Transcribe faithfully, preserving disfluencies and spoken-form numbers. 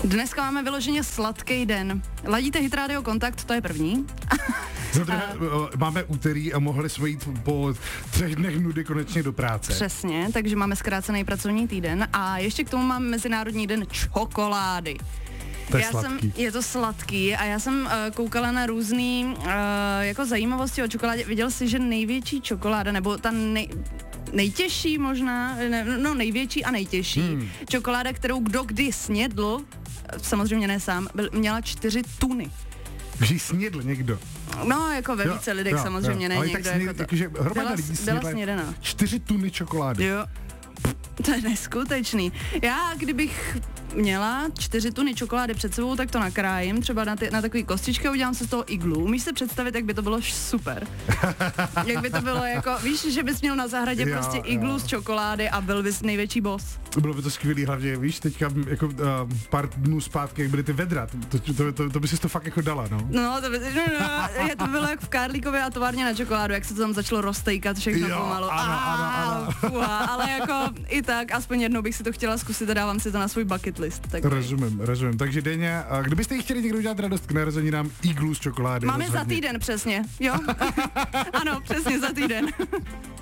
Dneska máme vyloženě sladký den. Ladíte Hit Radio Kontakt, to je první. Za druhé, máme úterý a mohli jsme jít po třech dnech nudy konečně do práce. Přesně, takže máme zkrácený pracovní týden a ještě k tomu máme Mezinárodní den čokolády. To je já sladký. Jsem, je to sladký a já jsem uh, koukala na různý uh, jako zajímavosti o čokoládě. Viděl jsi, že největší čokoláda, nebo ta nej, nejtěžší možná, ne, no největší a nejtěžší hmm. čokoláda, kterou kdo kdy snědl, samozřejmě ne sám, byl, měla čtyři tuny. Že ji snědl někdo. No, jako ve více lidech samozřejmě, ne ale někdo tak sněd, jako to. Takže hromada Byla, lidí byla snědla snědena. čtyři tuny čokolády. Jo. To je neskutečný. Já, kdybych měla čtyři tuny čokolády před sebou, tak to nakrájím, třeba na, ty, na takový kostičky a udělám se z toho iglu. Umíš si představit, jak by to bylo super? Jak by to bylo jako, víš, že bys měl na zahradě jo, prostě iglu jo. z čokolády a byl bys největší boss. Bylo by to skvělý, hlavně, víš, teďka jako uh, pár dnů zpátky, jak byly ty vedra, to, to, to, to, to by si to fakt jako dala, no. No, to by, no, no, je to bylo jak v Karlíkově a továrně na čokoládu, jak se to tam začalo roztejkat všechno jo, pomalu. Ano, ano, ano. Fuha, ale jako i tak, aspoň jednou bych si to chtěla zkusit a dávám si to na svůj bucket list. Tak rozumím, rozumím. Takže denně, kdybyste jí chtěli někdo udělat radost k narozeninám, iglu z čokolády. Máme rozhodně. za týden přesně, jo? Ano, přesně za týden.